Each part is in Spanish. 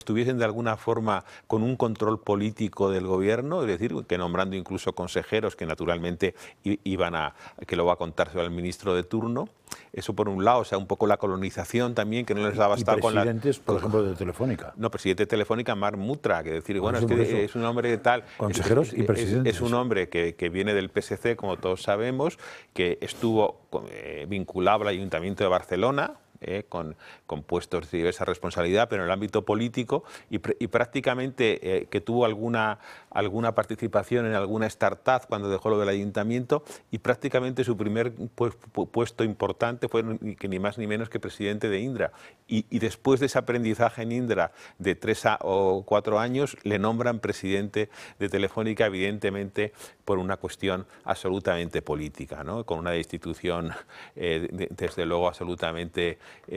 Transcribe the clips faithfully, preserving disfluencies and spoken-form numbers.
estuviesen de alguna forma con un control político del gobierno, es decir, que nombrando incluso consejeros que naturalmente iban a, que lo va a contar al ministro de turno. Eso por un lado, o sea, un poco la colonización también, que no les ha bastado con la... Y presidentes, por ejemplo, de Telefónica. No, presidente de Telefónica, Marc Mutra, que decir, bueno, es que es un hombre de tal... Consejeros es, y presidentes. Es, es un hombre que, que viene del P S C, como todos sabemos, que estuvo eh, vinculado al Ayuntamiento de Barcelona, Eh, con, con puestos de diversa responsabilidad, pero en el ámbito político, y, pr y prácticamente eh, que tuvo alguna, alguna participación en alguna startup cuando dejó lo del ayuntamiento, y prácticamente su primer pu pu puesto importante fue ni, que ni más ni menos que presidente de Indra. Y, y después de ese aprendizaje en Indra de tres a, o cuatro años, le nombran presidente de Telefónica, evidentemente por una cuestión absolutamente política, ¿no? Con una institución, eh, de, desde luego, absolutamente...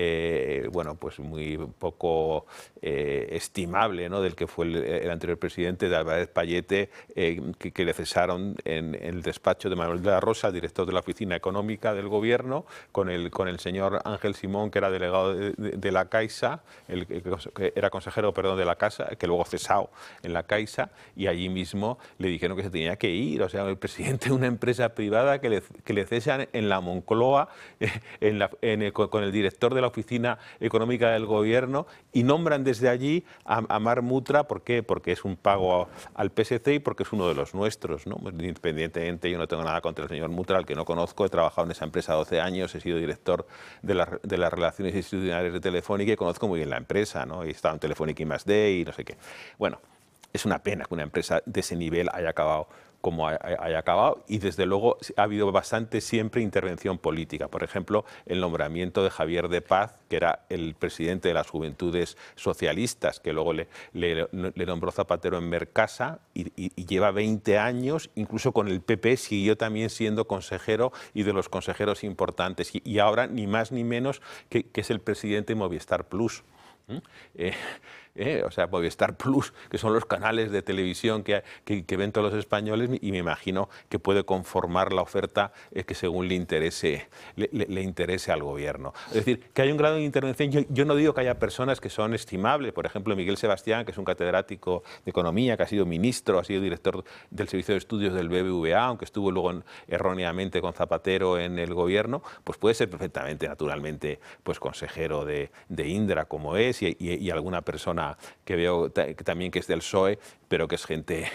Eh, bueno, pues muy poco eh, estimable, ¿no? Del que fue el, el anterior presidente de Álvarez Pallete, eh, que, que le cesaron en, en el despacho de Manuel de la Rosa, director de la Oficina Económica del Gobierno, con el, con el señor Ángel Simón, que era delegado de, de, de la Caixa, el, que era consejero, perdón, de la Casa, que luego cesado en la Caixa, y allí mismo le dijeron que se tenía que ir. O sea, el presidente de una empresa privada que le, que le cesan en la Moncloa, eh, en la, en el, con el director de la Oficina Económica del Gobierno, y nombran desde allí a, a Marc Mutra. ¿Por qué? Porque es un pago al P S C y porque es uno de los nuestros, ¿no? Independientemente, yo no tengo nada contra el señor Mutra, al que no conozco, he trabajado en esa empresa doce años, he sido director de, la, de las relaciones institucionales de Telefónica y conozco muy bien la empresa, ¿no? He estado en Telefónica I más D y no sé qué. Bueno, es una pena que una empresa de ese nivel haya acabado como haya acabado, y desde luego ha habido bastante siempre intervención política. Por ejemplo, el nombramiento de Javier de Paz, que era el presidente de las Juventudes Socialistas, que luego le, le, le nombró Zapatero en Mercasa, y, y, y lleva veinte años, incluso con el P P siguió también siendo consejero, y de los consejeros importantes, y, y ahora ni más ni menos que, que es el presidente de Movistar Plus. ¿Mm? Eh, Eh, o sea, Movistar Plus, que son los canales de televisión que, que, que ven todos los españoles, y me imagino que puede conformar la oferta eh, que según le interese, le, le, le interese al gobierno. Es decir, que hay un grado de intervención. Yo, yo no digo que haya personas que son estimables, por ejemplo, Miguel Sebastián, que es un catedrático de Economía, que ha sido ministro, ha sido director del Servicio de Estudios del B B V A, aunque estuvo luego en, erróneamente con Zapatero en el gobierno, pues puede ser perfectamente, naturalmente, pues consejero de, de Indra, como es, y, y, y alguna persona que veo que también que es del P S O E, pero que es gente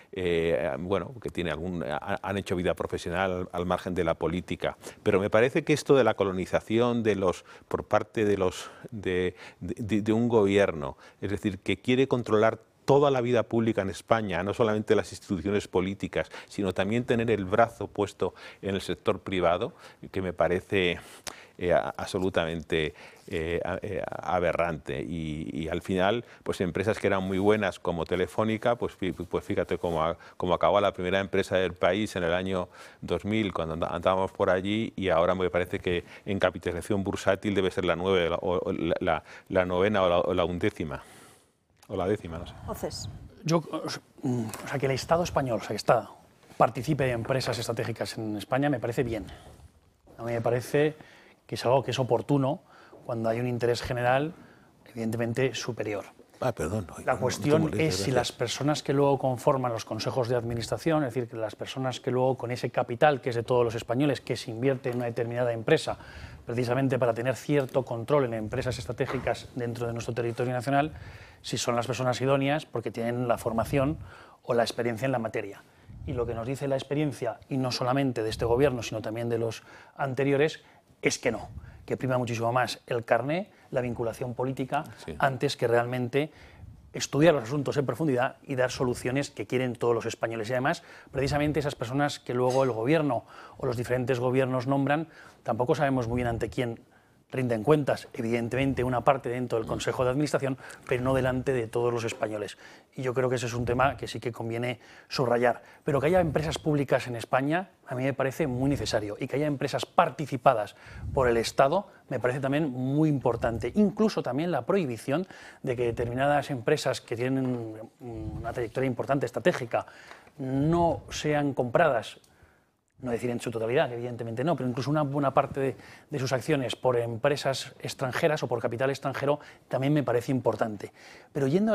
eh, bueno, que tiene algún, han hecho vida profesional al, al margen de la política. Pero me parece que esto de la colonización de los, por parte de, los, de, de, de un gobierno, es decir, que quiere controlar toda la vida pública en España, no solamente las instituciones políticas, sino también tener el brazo puesto en el sector privado, que me parece eh, absolutamente eh, eh, aberrante. Y, y al final, pues empresas que eran muy buenas como Telefónica, pues, pues fíjate cómo, cómo acabó la primera empresa del país en el año dos mil, cuando andábamos por allí, y ahora me parece que en capitalización bursátil debe ser la, nueve, o la, la, la novena o la, o la undécima. O la décima, no sé. Entonces, Yo, o sea, que el Estado español, o sea, que está, participe en empresas estratégicas en España, me parece bien. A mí me parece que es algo que es oportuno cuando hay un interés general, evidentemente, superior. Ah, perdón. No, La cuestión no, no molestes, es si las personas que luego conforman los consejos de administración, es decir, que las personas que luego con ese capital, que es de todos los españoles, que se invierte en una determinada empresa, precisamente para tener cierto control en empresas estratégicas dentro de nuestro territorio nacional, si son las personas idóneas porque tienen la formación o la experiencia en la materia. Y lo que nos dice la experiencia, y no solamente de este gobierno, sino también de los anteriores, es que no, que prima muchísimo más el carné, la vinculación política, sí, antes que realmente estudiar los asuntos en profundidad y dar soluciones que quieren todos los españoles. Y además, precisamente esas personas que luego el gobierno o los diferentes gobiernos nombran, tampoco sabemos muy bien ante quién rinden cuentas, evidentemente una parte dentro del Consejo de Administración, pero no delante de todos los españoles. Y yo creo que ese es un tema que sí que conviene subrayar. Pero que haya empresas públicas en España a mí me parece muy necesario, y que haya empresas participadas por el Estado me parece también muy importante. Incluso también la prohibición de que determinadas empresas que tienen una trayectoria importante, estratégica, no sean compradas no decir en su totalidad, que evidentemente no, pero incluso una buena parte de, de sus acciones por empresas extranjeras o por capital extranjero también me parece importante. Pero yendo